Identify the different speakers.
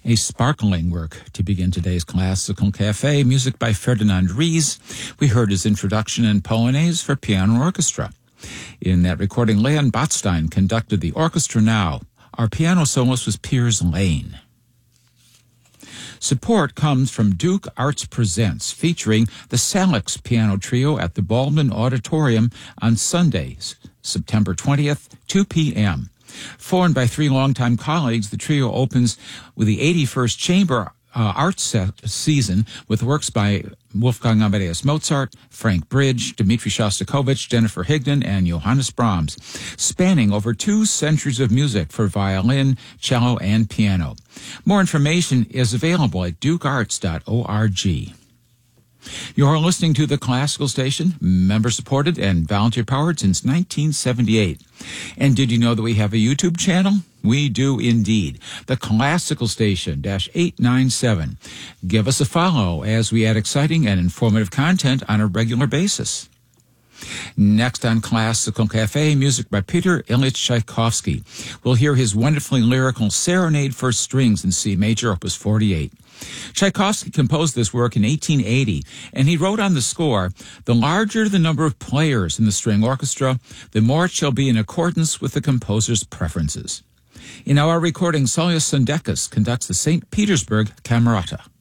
Speaker 1: A sparkling work to begin today's Classical Cafe, music by Ferdinand Ries. We heard his introduction and Polonaise for piano orchestra. In that recording, Leon Botstein conducted the orchestra now. Our piano soloist was Piers Lane. Support comes from Duke Arts Presents, featuring the Salix Piano Trio at the Baldwin Auditorium on Sunday, September 20th, 2 p.m. Formed by three longtime colleagues, the trio opens with the 81st Chamber Arts season with works by Wolfgang Amadeus Mozart, Frank Bridge, Dmitri Shostakovich, Jennifer Higdon, and Johannes Brahms, spanning over 2 centuries of music for violin, cello, and piano. More information is available at dukearts.org. You're listening to the Classical Station, member-supported and volunteer-powered since 1978. And did you know that we have a YouTube channel? We do indeed. The Classical Station -897. Give us a follow as we add exciting and informative content on a regular basis. Next on Classical Cafe, music by Peter Ilyich Tchaikovsky. We'll hear his wonderfully lyrical Serenade for Strings in C major, opus 48. Tchaikovsky composed this work in 1880, and he wrote on the score, "The larger the number of players in the string orchestra, the more it shall be in accordance with the composer's preferences." In our recording, Saulius Sandekis conducts the St. Petersburg Camerata.